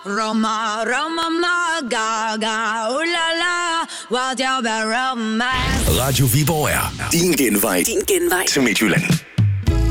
Roma, Roma, Gaga, ulala, what you romance. Radio Viborg er din genvej til Midtjylland.